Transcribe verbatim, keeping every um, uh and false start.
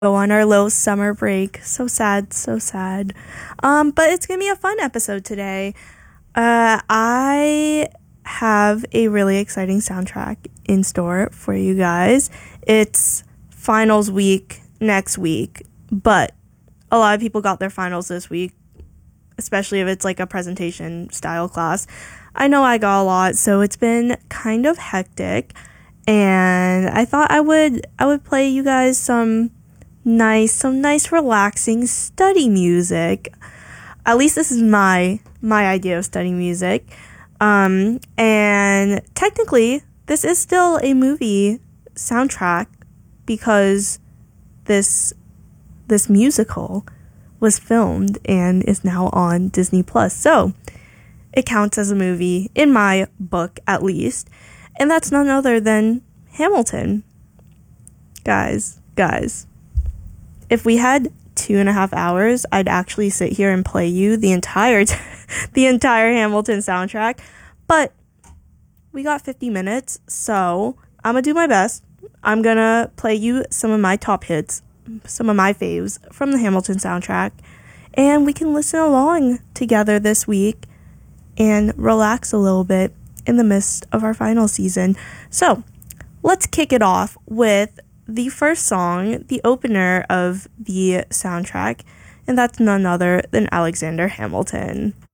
go on our little summer break. So sad, so sad. Um, but it's gonna be a fun episode today. Uh, I have a really exciting soundtrack in store for you guys. It's finals week next week, but a lot of people got their finals this week, especially if it's like a presentation style class. I know I got a lot, so it's been kind of hectic, and I thought I would I would play you guys some nice some nice relaxing study music. At least this is my my idea of study music. Um, and technically, this is still a movie soundtrack because this this musical was filmed and is now on Disney Plus. So it counts as a movie in my book, at least. And that's none other than Hamilton. Guys, guys, if we had two and a half hours, I'd actually sit here and play you the entire t- the entire Hamilton soundtrack. But we got fifty minutes, so I'm gonna do my best. I'm gonna play you some of my top hits, some of my faves from the Hamilton soundtrack, and we can listen along together this week and relax a little bit in the midst of our final season. So let's kick it off with the first song, the opener of the soundtrack, and that's none other than Alexander Hamilton.